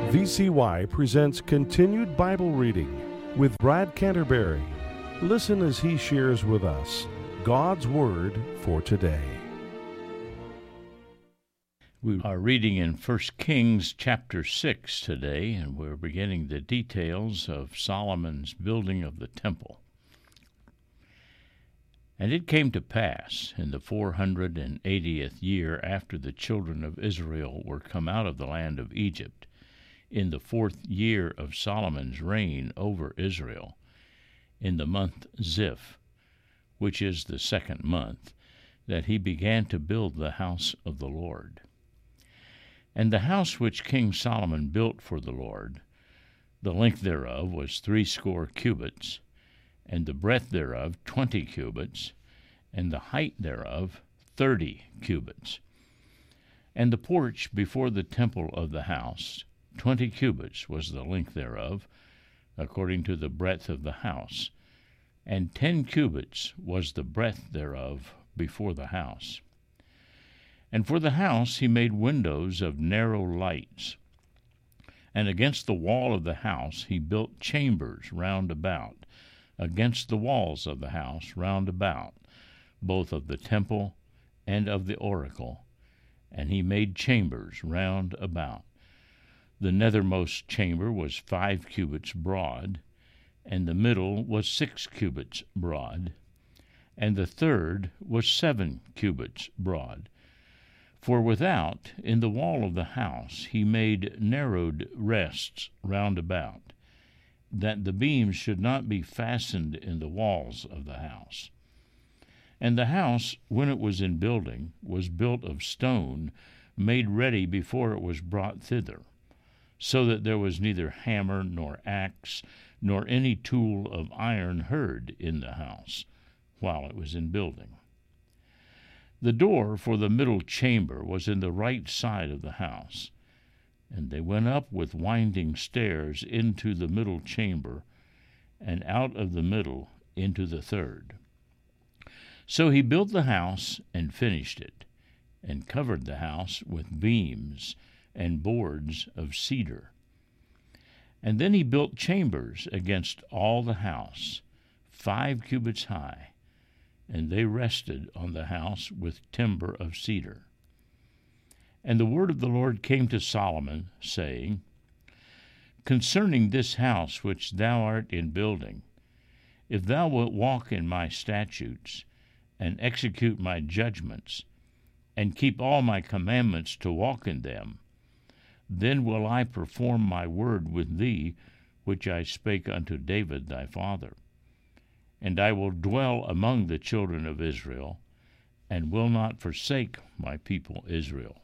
VCY presents Continued Bible Reading with Brad Canterbury. Listen as he shares with us God's Word for today. We are reading in 1 Kings chapter 6 today, and we're beginning the details of Solomon's building of the temple. And it came to pass in the 480th year after the children of Israel were come out of the land of Egypt, in the 4th year of Solomon's reign over Israel, in the month Ziph, which is the 2nd month, that he began to build the house of the Lord. And the house which King Solomon built for the Lord, the length thereof was 80 cubits, and the breadth thereof 20 cubits, and the height thereof 30 cubits. And the porch before the temple of the house, 20 cubits was the length thereof, according to the breadth of the house, and 10 cubits was the breadth thereof before the house. And for the house he made windows of narrow lights. And against the wall of the house he built chambers round about, against the walls of the house round about, both of the temple and of the oracle, and he made chambers round about. The nethermost chamber was 5 cubits broad, and the middle was 6 cubits broad, and the third was 7 cubits broad. For without, in the wall of the house, he made narrowed rests round about, that the beams should not be fastened in the walls of the house. And the house, when it was in building, was built of stone, made ready before it was brought thither, so that there was neither hammer nor axe, nor any tool of iron heard in the house, while it was in building. The door for the middle chamber was in the right side of the house, and they went up with winding stairs into the middle chamber, and out of the middle into the third. So he built the house and finished it, and covered the house with beams and boards of cedar. And then he built chambers against all the house, 5 cubits high, and they rested on the house with timber of cedar. And the word of the Lord came to Solomon, saying, Concerning this house which thou art in building, if thou wilt walk in my statutes, and execute my judgments, and keep all my commandments to walk in them, then will I perform my word with thee, which I spake unto David thy father. And I will dwell among the children of Israel, and will not forsake my people Israel.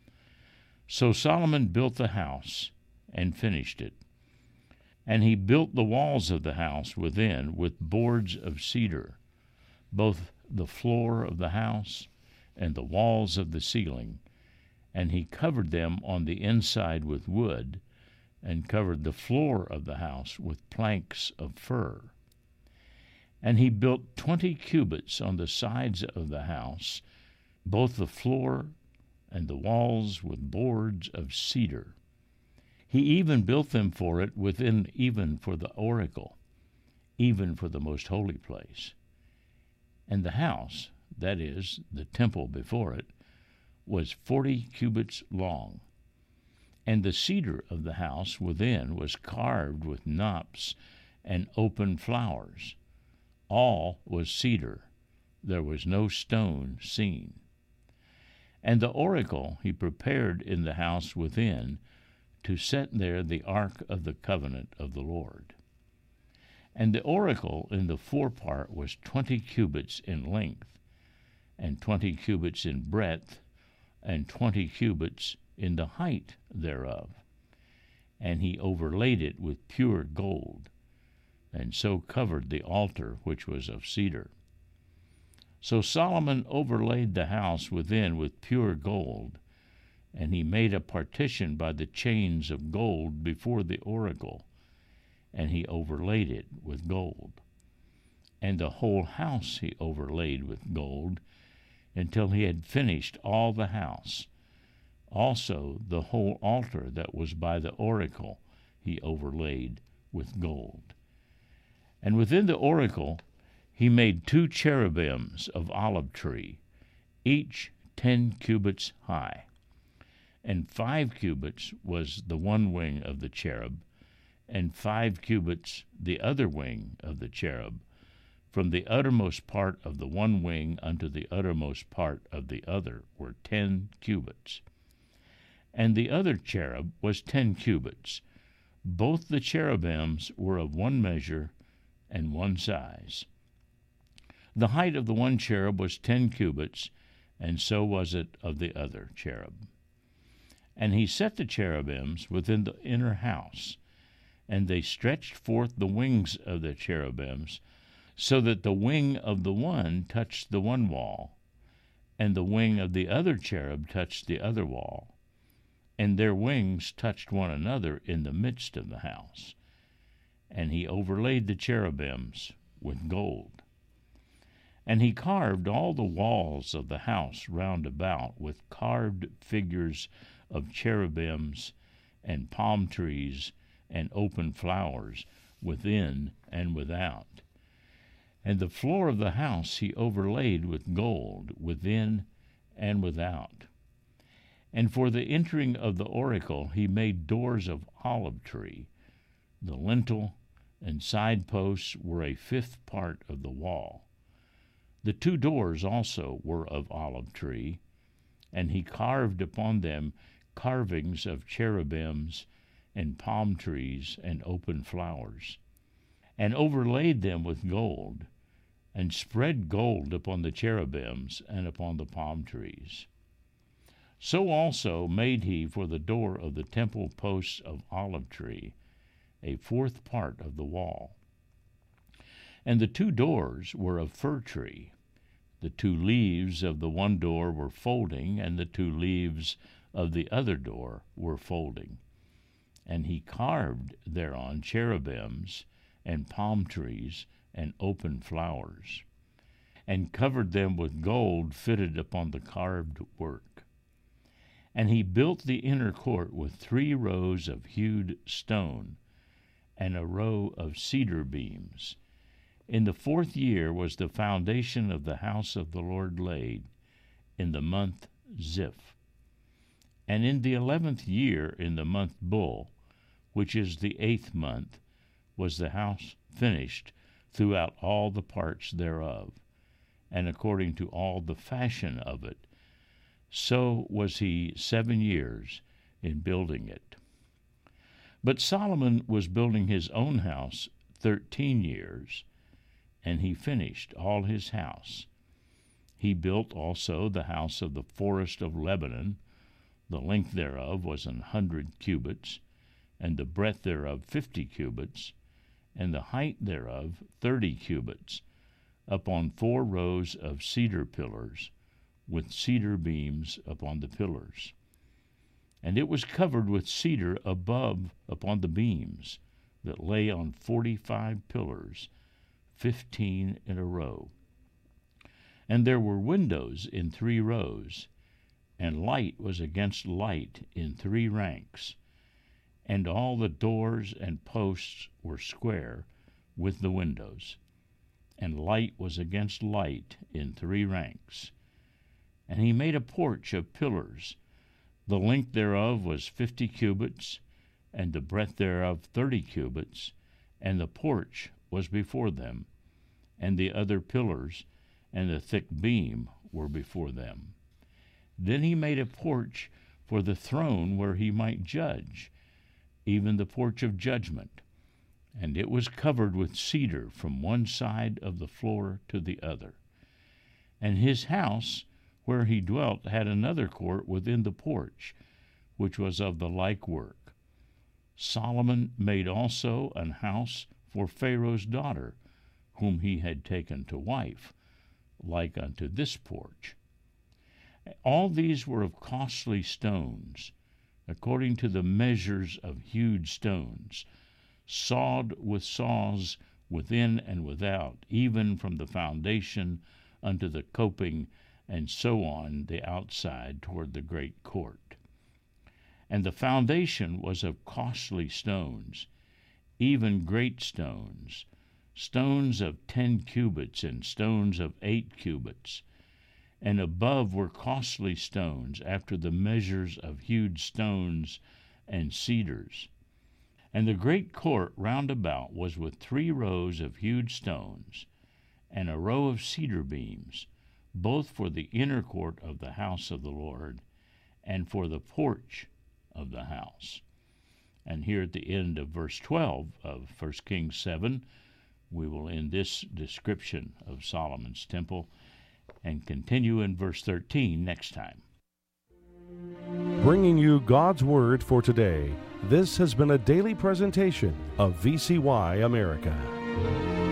So Solomon built the house, and finished it. And he built the walls of the house within with boards of cedar, both the floor of the house and the walls of the ceiling, and he covered them on the inside with wood, and covered the floor of the house with planks of fir. And he built 20 cubits on the sides of the house, both the floor and the walls with boards of cedar. He even built them for it within, even for the oracle, even for the most holy place. And the house, that is, the temple before it, was 40 cubits long. And the cedar of the house within was carved with knops and open flowers. All was cedar. There was no stone seen. And the oracle he prepared in the house within, to set there the ark of the covenant of the Lord. And the oracle in the forepart was 20 cubits in length, and 20 cubits in breadth, and 20 cubits in the height thereof. And he overlaid it with pure gold, and so covered the altar which was of cedar. So Solomon overlaid the house within with pure gold, and he made a partition by the chains of gold before the oracle, and he overlaid it with gold. And the whole house he overlaid with gold, until he had finished all the house, Also the whole altar that was by the oracle he overlaid with gold. And within the oracle he made 2 cherubims of olive tree, each 10 cubits high. And 5 cubits was the one wing of the cherub, and 5 cubits the other wing of the cherub, from the uttermost part of the one wing unto the uttermost part of the other were 10 cubits. And the other cherub was 10 cubits. Both the cherubims were of one measure and one size. The height of the one cherub was 10 cubits, and so was it of the other cherub. And he set the cherubims within the inner house, and they stretched forth the wings of the cherubims, so that the wing of the one touched the one wall, and the wing of the other cherub touched the other wall, and their wings touched one another in the midst of the house. And he overlaid the cherubims with gold. And he carved all the walls of the house round about with carved figures of cherubims and palm trees and open flowers within and without. And the floor of the house he overlaid with gold within and without. And for the entering of the oracle he made doors of olive tree. The lintel and side posts were a 5th part of the wall. The 2 doors also were of olive tree, and he carved upon them carvings of cherubims and palm trees and open flowers, and overlaid them with gold, and spread gold upon the cherubims and upon the palm trees. So also made he for the door of the temple posts of olive tree, a 4th part of the wall. And the 2 doors were of fir tree. The 2 leaves of the one door were folding, and the 2 leaves of the other door were folding. And he carved thereon cherubims and palm trees and open flowers, and covered them with gold fitted upon the carved work. And he built the inner court with 3 rows of hewed stone, and a row of cedar beams. In the 4th year was the foundation of the house of the Lord laid, in the month Ziph. And in the 11th year, in the month Bul, which is the 8th month, was the house finished throughout all the parts thereof, and according to all the fashion of it. So was he 7 years in building it. But Solomon was building his own house 13 years, and he finished all his house. He built also the house of the forest of Lebanon. The length thereof was 100 cubits, and the breadth thereof 50 cubits, and the height thereof 30 cubits, upon 4 rows of cedar pillars, with cedar beams upon the pillars. And it was covered with cedar above upon the beams, that lay on 45 pillars, 15 in a row. And there were windows in 3 rows, and light was against light in 3 ranks. And all the doors and posts were square with the windows, and light was against light in 3 ranks. And he made a porch of pillars. The length thereof was 50 cubits, and the breadth thereof 30 cubits, and the porch was before them, and the other pillars and the thick beam were before them. Then he made a porch for the throne where he might judge, even the porch of judgment, and it was covered with cedar from one side of the floor to the other. And his house where he dwelt had another court within the porch, which was of the like work. Solomon made also an house for Pharaoh's daughter, whom he had taken to wife, like unto this porch. All these were of costly stones, according to the measures of hewed stones, sawed with saws within and without, even from the foundation unto the coping, and so on the outside toward the great court. And the foundation was of costly stones, even great stones, stones of 10 cubits, and stones of 8 cubits. And above were costly stones, after the measures of hewed stones and cedars. And the great court round about was with 3 rows of hewed stones, and a row of cedar beams, both for the inner court of the house of the Lord, and for the porch of the house. And here at the end of verse 12 of 1 Kings 7, we will end this description of Solomon's temple and continue in verse 13 next time. Bringing you God's Word for today, this has been a daily presentation of VCY America.